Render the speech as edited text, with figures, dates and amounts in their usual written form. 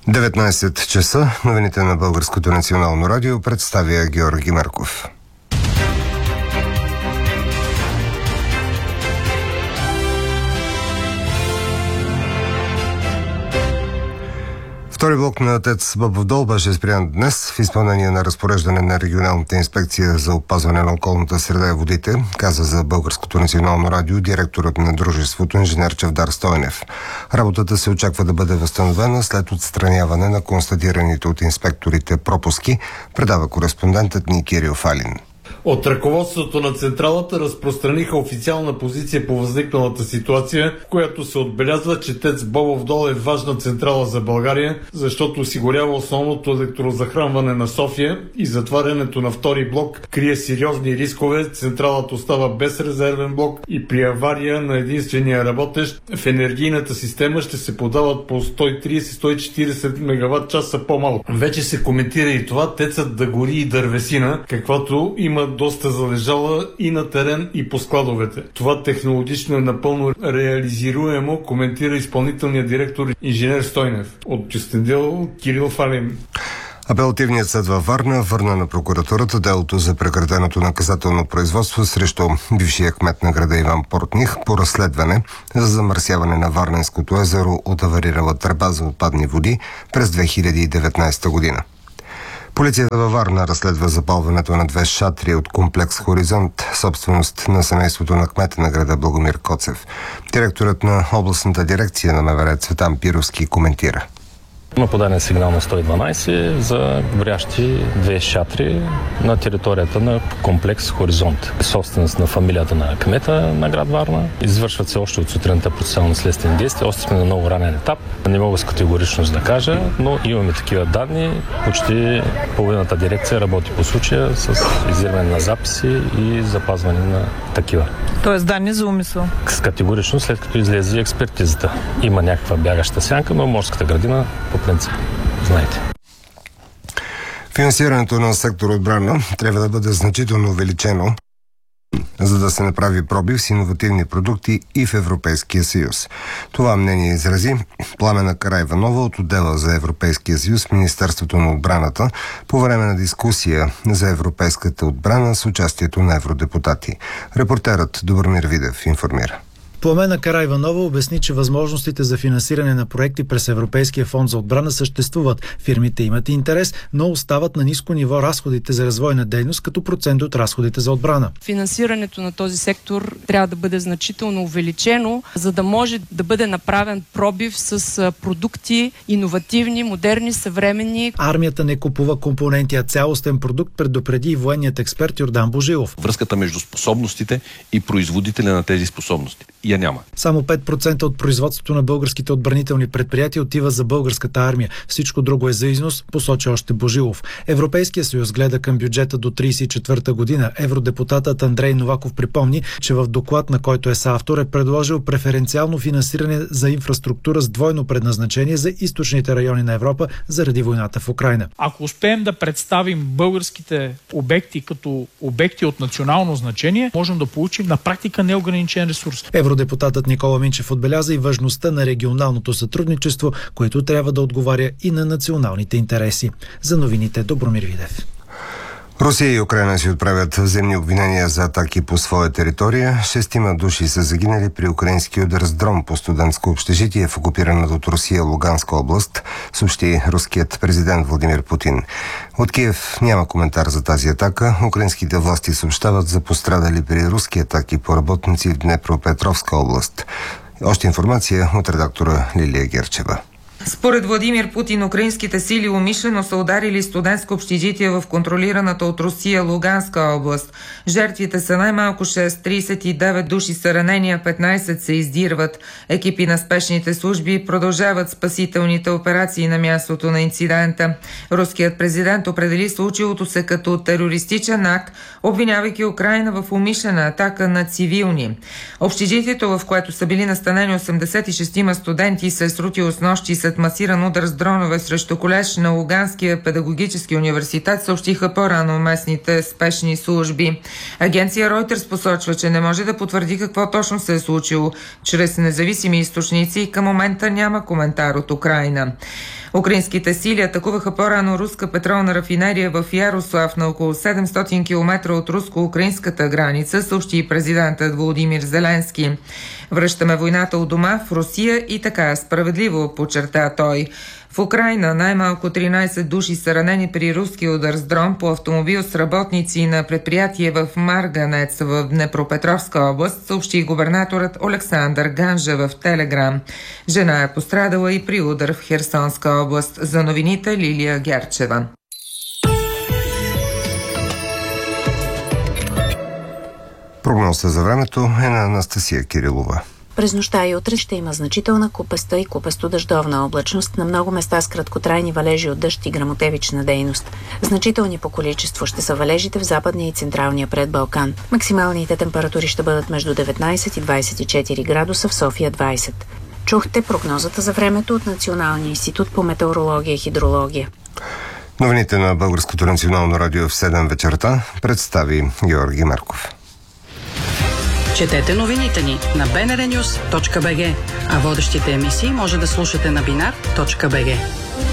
19 часа. Новините на Българското национално радио представя Георги Марков. Втори блок на ТЕЦ Бобов дол беше спрян днес в изпълнение на разпореждане на Регионалната инспекция за опазване на околната среда и водите, каза за Българското национално радио директорът на дружеството инженер Чавдар Стойнев. Работата се очаква да бъде възстановена след отстраняване на констатираните от инспекторите пропуски, предава кореспондентът ни Кирил Фалин. От ръководството на централата разпространиха официална позиция по възникналата ситуация, в която се отбелязва, че ТЕЦ Бобов дол е важна централа за България, защото осигурява основното електрозахранване на София и затварянето на втори блок крие сериозни рискове. Централата остава без резервен блок и при авария на единствения работещ в енергийната система ще се подават по 130-140 мегаватт часа по-малко. Вече се коментира и това ТЕЦът да гори и дървесина, каквато има доста залежала и на терен, и по складовете. Това технологично е напълно реализируемо, коментира изпълнителният директор инженер Стойнев. От Кюстендил, Кирил Фалин. Апелативният съд във Варна върна на прокуратурата делото за прекратеното наказателно производство срещу бившия кмет на града Иван Портних по разследване за замърсяване на Варненското езеро от аварирала тръба за отпадни води през 2019 година. Полицията във Варна разследва запалването на 2 шатри от комплекс Хоризонт, собственост на семейството на кмета на града Благомир Коцев. Директорът на областната дирекция на МВР Цветан Пировски коментира. Има подаден сигнал на 112 за горящи 2 шатри на територията на комплекс Хоризонт. Собственост на фамилията на кмета на град Варна. Извършват се още от сутринта процесуално следствени действия. Още сме на много ранен етап. Не мога с категоричност да кажа, но имаме такива данни. Почти половината дирекция работи по случая с издирване на записи и запазване на такива. Тоест данни за умисъл? С категоричност, след като излезе експертизата. Има някаква бягаща сянка, но морската градина по принцип, знаете. Финансирането на сектор отбрана трябва да бъде значително увеличено, за да се направи пробив с иновативни продукти и в Европейския съюз. Това мнение изрази Пламена Караиванова от отдела за Европейския съюз в Министерството на отбраната по време на дискусия за европейската отбрана с участието на евродепутати. Репортерът Добромир Видев информира. Пламена Караиванова обясни, че възможностите за финансиране на проекти през Европейския фонд за отбрана съществуват. Фирмите имат интерес, но остават на ниско ниво разходите за развойна дейност като процент от разходите за отбрана. Финансирането на този сектор трябва да бъде значително увеличено, за да може да бъде направен пробив с продукти иновативни, модерни, съвременни. Армията не купува компоненти, а цялостен продукт, предупреди и военният експерт Йордан Божилов. Връзката между способностите и производителя на тези способности я няма. Само 5% от производството на българските отбранителни предприятия отива за българската армия. Всичко друго е за износ, посочи още Божилов. Европейския съюз гледа към бюджета до 1934 година. Евродепутатът Андрей Новаков припомни, че в доклад, на който е съавтор, е предложил преференциално финансиране за инфраструктура с двойно предназначение за източните райони на Европа заради войната в Украйна. Ако успеем да представим българските обекти като обекти от национално значение, можем да получим на практика неограничен ресурс. Евродепутатът Никола Минчев отбеляза и важността на регионалното сътрудничество, което трябва да отговаря и на националните интереси. За новините Добромир Видев. Русия и Украйна си отправят взаимни обвинения за атаки по своя територия. 6 души са загинали при украински удар с дрон по студентско общежитие в окупираната от Русия Луганска област, съобщи руският президент Владимир Путин. От Киев няма коментар за тази атака. Украинските власти съобщават за пострадали при руски атаки по работници в Днепропетровска област. Още информация от редактора Лилия Герчева. Според Владимир Путин, украинските сили умишлено са ударили студентско общежитие в контролираната от Русия Луганска област. Жертвите са най-малко 6, 39 души са ранени, а 15 се издирват. Екипи на спешните служби продължават спасителните операции на мястото на инцидента. Руският президент определи случилото се като терористичен акт, обвинявайки Украйна в умишлена атака на цивилни. Общежитието, в което са били настанени 86 студенти, се е срутило с нощи след масиран удар с дронове срещу колеж на Луганския педагогически университет, съобщиха по-рано местните спешни служби. Агенция Reuters посочва, че не може да потвърди какво точно се е случило. Чрез независими източници към момента няма коментар от Украйна. Украинските сили атакуваха по-рано руска петролна рафинерия в Ярослав на около 700 км от руско-украинската граница, съобщи и президентът Володимир Зеленски. Връщаме войната у дома в Русия и така справедливо, подчерта той. В Украйна най-малко 13 души са ранени при руски удар с дрон по автомобил с работници на предприятие в Марганец в Днепропетровска област, съобщи губернаторът Олександър Ганжа в Телеграм. Жена е пострадала и при удар в Херсонска област. За новините Лилия Герчева. Прогноза за времето е на Анастасия Кирилова. През нощта и утре ще има значителна купеста и купесто-дъждовна облачност, на много места с краткотрайни валежи от дъжд и гръмотевична дейност. Значителни по количество ще са валежите в западния и централния предбалкан. Максималните температури ще бъдат между 19 и 24 градуса, в София 20. Чухте прогнозата за времето от Националния институт по метеорология и хидрология. Новините на Българското национално радио в 7 вечерта представи Георги Марков. Четете новините ни на bnrnews.bg, а водещите емисии може да слушате на binar.bg.